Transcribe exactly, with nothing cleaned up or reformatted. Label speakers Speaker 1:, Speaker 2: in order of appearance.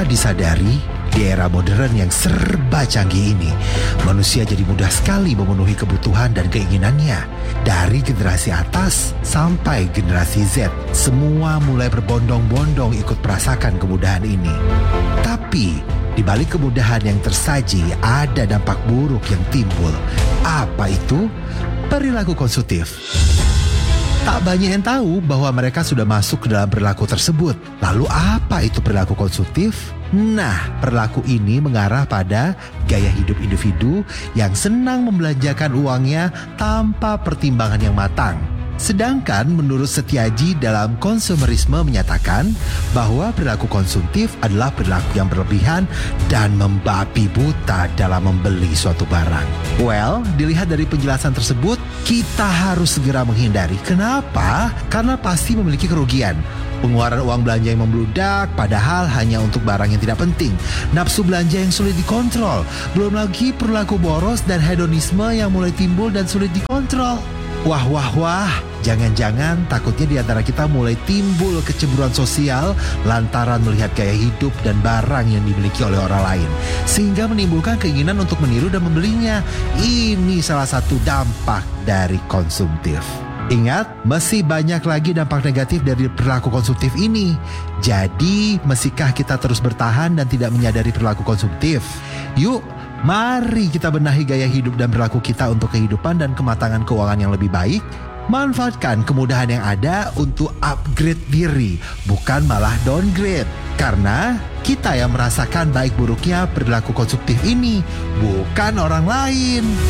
Speaker 1: disadari, di era modern yang serba canggih ini, manusia jadi mudah sekali memenuhi kebutuhan dan keinginannya. Dari generasi atas sampai generasi Z, semua mulai berbondong-bondong ikut merasakan kemudahan ini. Tapi, di balik kemudahan yang tersaji, ada dampak buruk yang timbul. Apa itu? Perilaku konsumtif. Tak banyak yang tahu bahwa mereka sudah masuk ke dalam perilaku tersebut. Lalu apa itu perilaku konsumtif? Nah, perilaku ini mengarah pada gaya hidup individu yang senang membelanjakan uangnya tanpa pertimbangan yang matang. Sedangkan menurut Setiaji dalam konsumerisme menyatakan bahwa perilaku konsumtif adalah perilaku yang berlebihan dan membabi buta dalam membeli suatu barang. Well, dilihat dari penjelasan tersebut, kita harus segera menghindari. Kenapa? Karena pasti memiliki kerugian. Pengeluaran uang belanja yang membludak padahal hanya untuk barang yang tidak penting. Nafsu belanja yang sulit dikontrol. Belum lagi perilaku boros dan hedonisme yang mulai timbul dan sulit dikontrol. Wah, wah, wah, jangan-jangan takutnya di antara kita mulai timbul kecemburuan sosial lantaran melihat gaya hidup dan barang yang dimiliki oleh orang lain. Sehingga menimbulkan keinginan untuk meniru dan membelinya. Ini salah satu dampak dari konsumtif. Ingat, masih banyak lagi dampak negatif dari perilaku konsumtif ini. Jadi, masihkah kita terus bertahan dan tidak menyadari perilaku konsumtif? Yuk, mari kita benahi gaya hidup dan perilaku kita untuk kehidupan dan kematangan keuangan yang lebih baik. Manfaatkan kemudahan yang ada untuk upgrade diri, bukan malah downgrade. Karena kita yang merasakan baik buruknya perilaku konsumtif ini, bukan orang lain.